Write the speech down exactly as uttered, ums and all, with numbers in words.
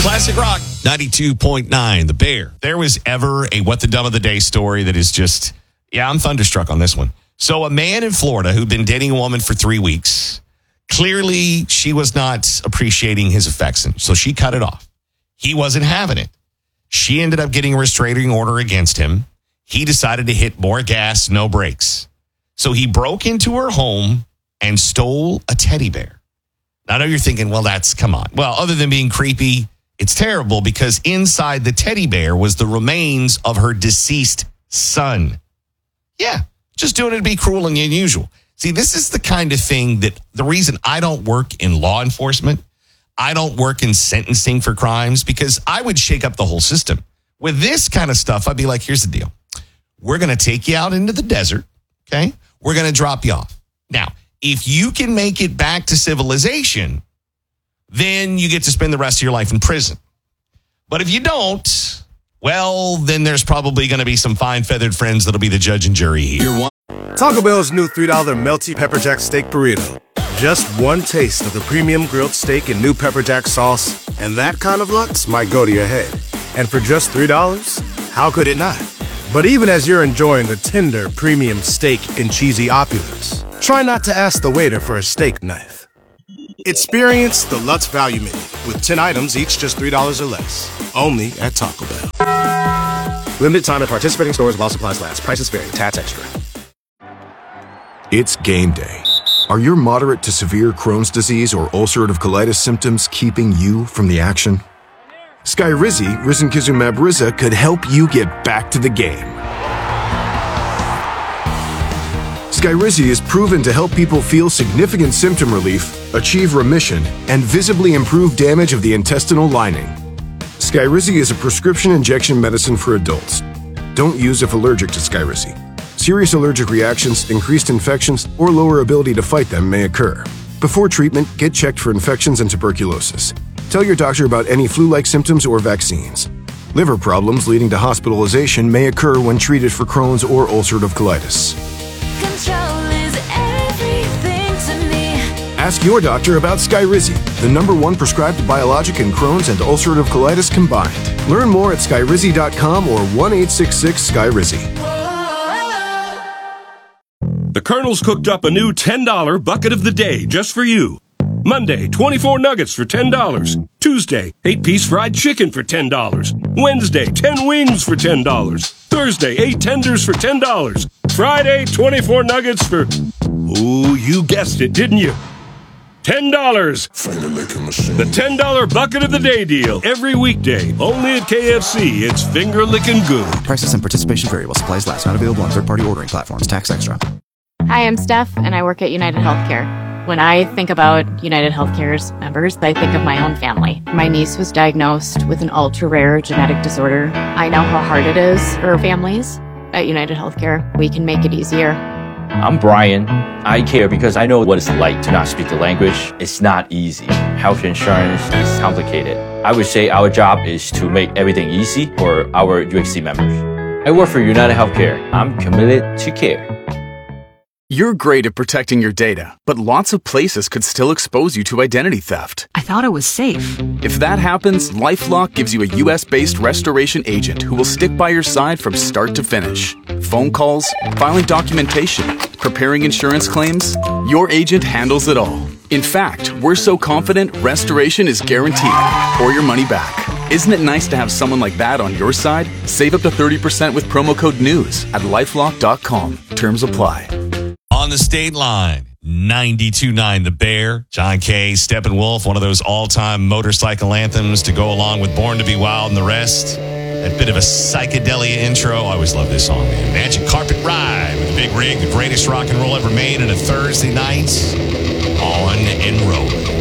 Classic Rock ninety-two point nine, The Bear. There was ever a What the Dumb of the Day story that is just, yeah, I'm thunderstruck on this one. So a man in Florida who'd been dating a woman for three weeks, clearly she was not appreciating his affection, so she cut it off. He wasn't having it. She ended up getting a restraining order against him. He decided to hit more gas, no brakes. So he broke into her home and stole a teddy bear. Now, I know you're thinking, well, that's, come on. Well, other than being creepy, it's terrible because inside the teddy bear was the remains of her deceased son. Yeah, just doing it to be cruel and unusual. See, this is the kind of thing that the reason I don't work in law enforcement, I don't work in sentencing for crimes, because I would shake up the whole system. With this kind of stuff, I'd be like, here's the deal. We're going to take you out into the desert, okay? We're going to drop you off. Now, if you can make it back to civilization, then you get to spend the rest of your life in prison. But if you don't, well, then there's probably going to be some fine feathered friends that'll be the judge and jury here. Taco Bell's new three dollar Melty Pepper Jack Steak Burrito. Just one taste of the premium grilled steak and new pepper jack sauce, and that kind of lux might go to your head. And for just three dollars, how could it not? But even as you're enjoying the tender, premium steak and cheesy opulence, try not to ask the waiter for a steak knife. Experience the Lutz Value Menu with ten items, each just three dollars or less. Only at Taco Bell. Limited time at participating stores while supplies last. Prices vary. Tats extra. It's game day. Are your moderate to severe Crohn's disease or ulcerative colitis symptoms keeping you from the action? Skyrizi, risankizumab Riza, could help you get back to the game. Skyrizi is proven to help people feel significant symptom relief, achieve remission, and visibly improve damage of the intestinal lining. Skyrizi is a prescription injection medicine for adults. Don't use if allergic to Skyrizi. Serious allergic reactions, increased infections, or lower ability to fight them may occur. Before treatment, get checked for infections and tuberculosis. Tell your doctor about any flu-like symptoms or vaccines. Liver problems leading to hospitalization may occur when treated for Crohn's or ulcerative colitis. Control is everything to me. Ask your doctor about Skyrizi, the number one prescribed biologic in Crohn's and ulcerative colitis combined. Learn more at skyrizi dot com or one eight six six Skyrizi. The Colonel's cooked up a new ten dollar bucket of the day just for you. Monday, twenty-four nuggets for ten dollars. Tuesday, eight piece fried chicken for ten dollars. Wednesday, ten wings for ten dollars. Thursday, eight tenders for ten dollars. Friday, twenty-four nuggets for... Ooh, you guessed it, didn't you? ten dollars. The ten dollar bucket of the day deal. Every weekday. Only at K F C. It's finger licking good. Prices and participation vary while supplies last. Not available on third-party ordering platforms. Tax extra. Hi, I'm Steph, and I work at United Healthcare. When I think about United Healthcare's members, I think of my own family. My niece was diagnosed with an ultra-rare genetic disorder. I know how hard it is for families. At United Healthcare, we can make it easier. I'm Brian. I care because I know what it's like to not speak the language. It's not easy. Health insurance is complicated. I would say our job is to make everything easy for our U X C members. I work for United Healthcare. I'm committed to care. You're great at protecting your data, but lots of places could still expose you to identity theft. I thought it was safe. If that happens, LifeLock gives you a U S-based restoration agent who will stick by your side from start to finish. Phone calls, filing documentation, preparing insurance claims, your agent handles it all. In fact, we're so confident restoration is guaranteed or your money back. Isn't it nice to have someone like that on your side? Save up to thirty percent with promo code NEWS at lifelock dot com. Terms apply. On the state line, ninety-two point nine The Bear, John Kay, Steppenwolf, one of those all-time motorcycle anthems to go along with Born to Be Wild and the rest. That bit of a psychedelia intro. I always love this song, man. Magic Carpet Ride with a Big Rig, the greatest rock and roll ever made on a Thursday night. On and rolling.